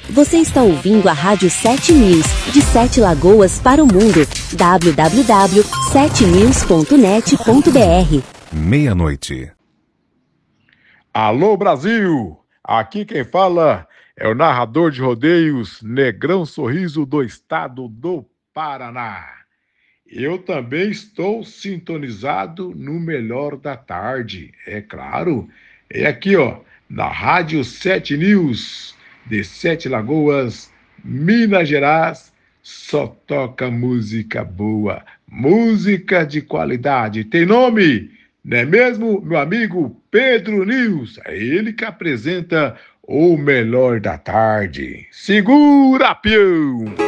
Você está ouvindo a Rádio 7 News, de 7 Lagoas para o mundo. www.7news.net.br. Meia-noite. Alô, Brasil! Aqui quem fala é o narrador de rodeios Negrão Sorriso do estado do Paraná. Eu também estou sintonizado no melhor da tarde, é claro. É aqui, ó, na Rádio 7 News, de Sete Lagoas, Minas Gerais. Só toca música boa, música de qualidade. Tem nome, não é mesmo, meu amigo Pedro News? É ele que apresenta o melhor da tarde. Segura, peão!